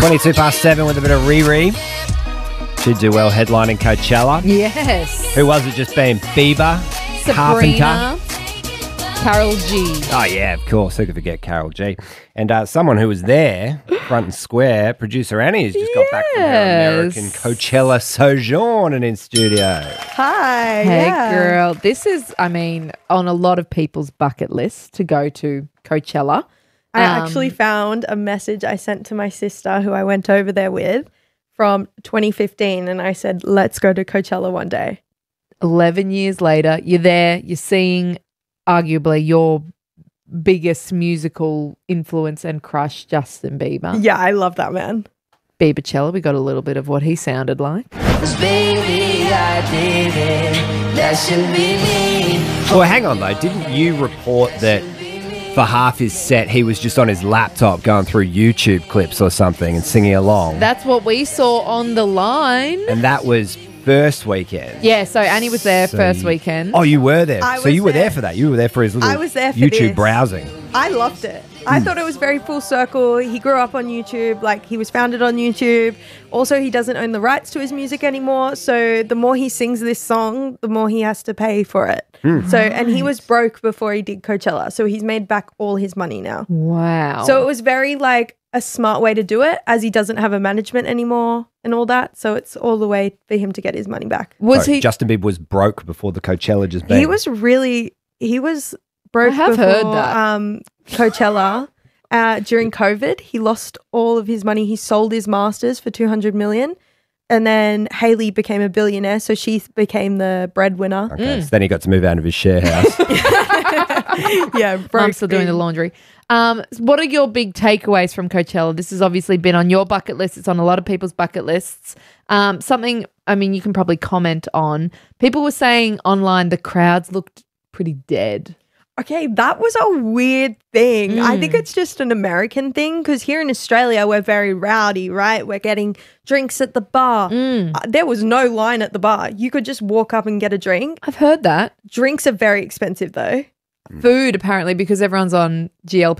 22 past 7 with a bit of Riri. She'd do well headlining Coachella. Yes. Who was it just being? Bieber? Sabrina. Carpenter? Carol G. Oh, yeah, of course. Who could forget Carol G? And someone who was there, front and square, producer Annie, has just got back from her American Coachella sojourn and in studio. Hi. Hey, yeah. girl. This is, I mean, on a lot of people's bucket lists to go to Coachella. I actually found a message I sent to my sister who I went over there with from 2015, and I said, let's go to Coachella one day. 11 years later, you're there, you're seeing arguably your biggest musical influence and crush, Justin Bieber. Yeah, I love that man. Biebercella, we got a little bit of what he sounded like. Baby, I did it. That shouldn't be me. Well, hang on, though. Didn't you report that for half his set, he was just on his laptop going through YouTube clips or something and singing along? That's what we saw on the line. And that was first weekend. Yeah, so Annie was there first weekend. Oh, you were there. I So was you were there there. for that. You were there for his little I was there for YouTube this. browsing. I loved it. I thought it was very full circle. He grew up on YouTube, like he was founded on YouTube. Also, he doesn't own the rights to his music anymore. So the more he sings this song, the more he has to pay for it. So, and he was broke before he did Coachella. So he's made back all his money now. Wow. So it was very like a smart way to do it, as he doesn't have a management anymore and all that. So it's all the way for him to get his money back. was Sorry, he? Justin Bieber was broke before the Coachella just been. He was broke I have before heard that. Coachella. During COVID, he lost all of his money. He sold his masters for $200 million. And then Hailey became a billionaire, so she became the breadwinner. Okay, so then he got to move out of his share house. Yeah, Mum's still doing the laundry. What are your big takeaways from Coachella? This has obviously been on your bucket list. It's on a lot of people's bucket lists. Something, I mean, you can probably comment on. People were saying online the crowds looked pretty dead. Okay, that was a weird thing. I think it's just an American thing because here in Australia, we're very rowdy, right? We're getting drinks at the bar. There was no line at the bar. You could just walk up and get a drink. I've heard that. Drinks are very expensive though. Food, apparently, because everyone's on GLP